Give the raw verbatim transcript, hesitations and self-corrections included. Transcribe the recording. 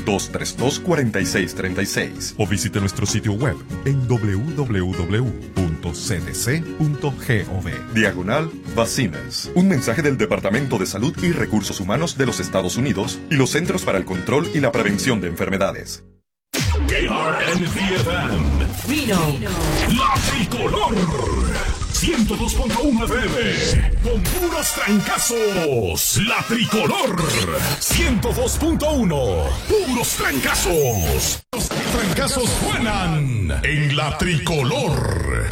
dos tres dos, cuatro seis tres seis o visite nuestro sitio web en doble u doble u doble u punto c d c punto gov. Diagonal Vacinas. Un mensaje del Departamento de Salud y Recursos Humanos de los Estados Unidos y los Centros para el Control y la Prevención de Enfermedades. K R N C F M Reno, La Tricolor ciento dos punto uno F M con puros trancazos. La Tricolor ciento dos punto uno, puros trancazos. Los trancazos suenan en La Tricolor.